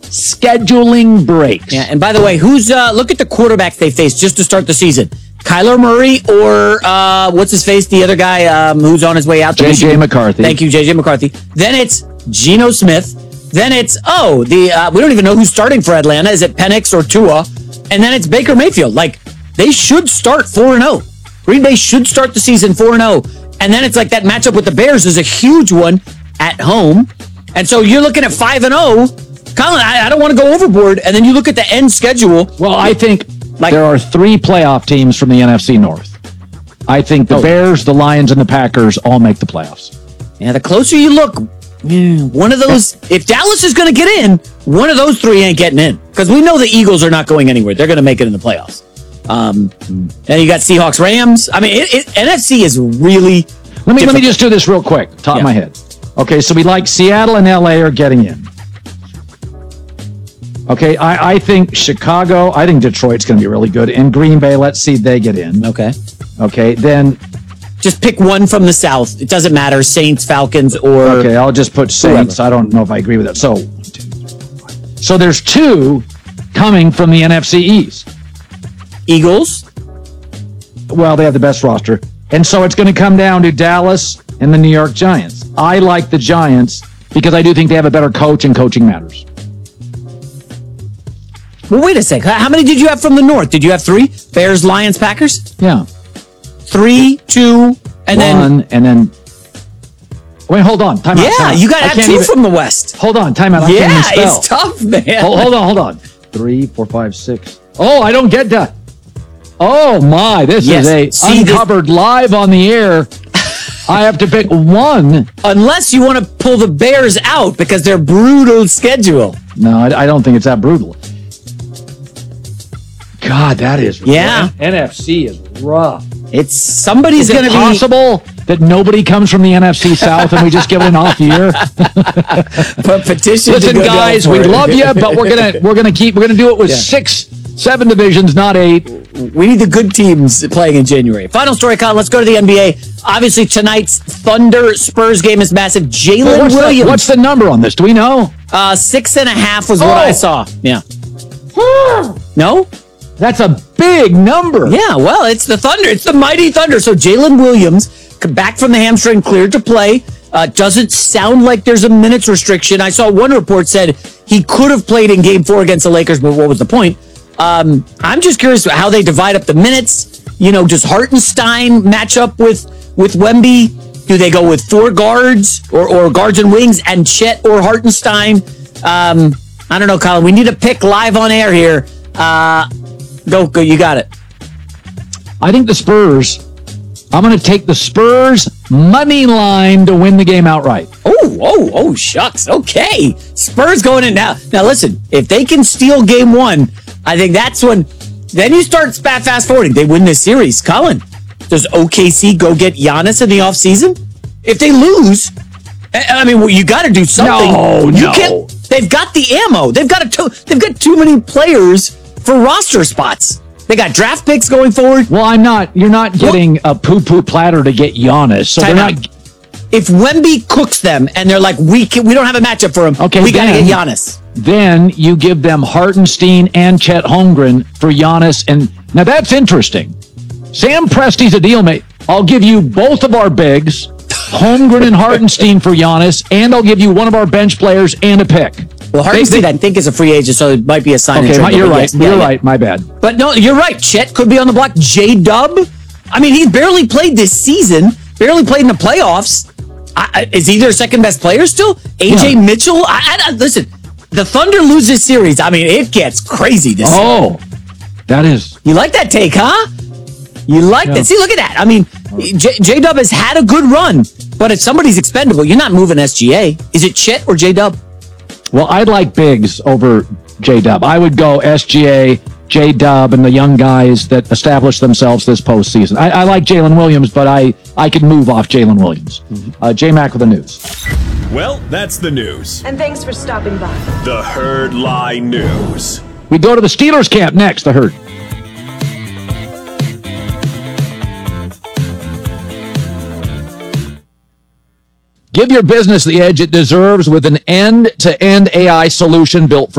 scheduling breaks. Yeah, and by the way, look at the quarterbacks they faced just to start the season. Kyler Murray or what's his face? The other guy who's on his way out. J.J. McCarthy. Thank you, J.J. McCarthy. Then it's Geno Smith. Then it's we don't even know who's starting for Atlanta. Is it Penix or Tua? And then it's Baker Mayfield. Like, they should start 4-0. Green Bay should start the season 4-0. And then it's like that matchup with the Bears is a huge one at home. And so you're looking at 5-0. Colin, I don't want to go overboard. And then you look at the end schedule. Well, I think there are 3 playoff teams from the NFC North. I think the Bears, the Lions, and the Packers all make the playoffs. Yeah, the closer you look, one of those, if Dallas is going to get in, one of those 3 ain't getting in. Because we know the Eagles are not going anywhere. They're going to make it in the playoffs. And you got Seahawks, Rams. I mean, NFC is really Let me just do this real quick, top of my head. Okay, so we like Seattle and LA are getting in. Okay, I think Chicago, I think Detroit's going to be really good. And Green Bay, let's see they get in. Okay, then just pick one from the South. It doesn't matter, Saints, Falcons, or... Okay, I'll just put Saints. Whoever. I don't know if I agree with that. So there's 2 coming from the NFC East. Eagles? Well, they have the best roster. And so it's going to come down to Dallas and the New York Giants. I like the Giants because I do think they have a better coach and coaching matters. Well, wait a sec. How many did you have from the North? Did you have 3? Bears, Lions, Packers? Yeah. 3, 2, and then... Wait, hold on. Time out. Yeah, you got to have 2 from the West. Hold on. Time out. I can't even spell. It's tough, man. Hold on. 3, 4, 5, 6. Oh, I don't get that. Oh, my. This is uncovered live on the air. I have to pick one. Unless you want to pull the Bears out because they're brutal schedule. No, I don't think it's that brutal. God, that is rough. NFC is rough. It's somebody's going to be possible that nobody comes from the NFC South and we just give it an off year. But petition. Listen, guys, we love you, but we're gonna do it with 6, 7 divisions, not 8. We need the good teams playing in January. Final story, Colin. Let's go to the NBA. Obviously, tonight's Thunder Spurs game is massive. Jalen Williams. What's the number on this? Do we know? 6.5 was what I saw. Yeah. No? That's a big number. Yeah, well, it's the Thunder. It's the mighty Thunder. So Jalen Williams, back from the hamstring, cleared to play. Doesn't sound like there's a minutes restriction. I saw one report said he could have played in Game 4 against the Lakers, but what was the point? I'm just curious how they divide up the minutes. You know, does Hartenstein match up with Wemby? Do they go with 4 guards or guards and wings and Chet or Hartenstein? I don't know, Colin. We need a pick live on air here. Go, you got it. I think the Spurs. I'm going to take the Spurs money line to win the game outright. Oh, shucks. Okay. Spurs going in now. Now, listen, if they can steal game 1, I think that's when, then you start fast forwarding. They win this series. Colin, does OKC go get Giannis in the offseason? If they lose, I mean, you got to do something. No. They've got the ammo. They've got too many players for roster spots. They got draft picks going forward. Well, you're not getting a poo-poo platter to get Giannis. So they're not. If Wemby cooks them and they're like, we don't have a matchup for him, we got to get Giannis. Then you give them Hartenstein and Chet Holmgren for Giannis. And now that's interesting. Sam Presti's a deal mate. I'll give you both of our bigs, Holmgren and Hartenstein for Giannis, and I'll give you one of our bench players and a pick. Well, Hartenstein, I think, is a free agent, so it might be a sign. Okay, you're right. You're right. My bad. But no, you're right. Chet could be on the block. J-Dub. I mean, he's barely played this season. Barely played in the playoffs. Is he their second best player still? AJ Mitchell. Listen, the Thunder lose this series. I mean, it gets crazy this year. That is. You like that take, huh? You like that? See, look at that. I mean, J-Dub has had a good run, but if somebody's expendable, you're not moving SGA. Is it Chet or J-Dub? Well, I'd like bigs over J-Dub. I would go SGA, J-Dub, and the young guys that established themselves this postseason. I like Jalen Williams, but I could move off Jalen Williams. J-Mac with the news. Well, that's the news. And thanks for stopping by. The Herd Lie News. We go to the Steelers camp next, the Herd. Give your business the edge it deserves with an end-to-end AI solution built for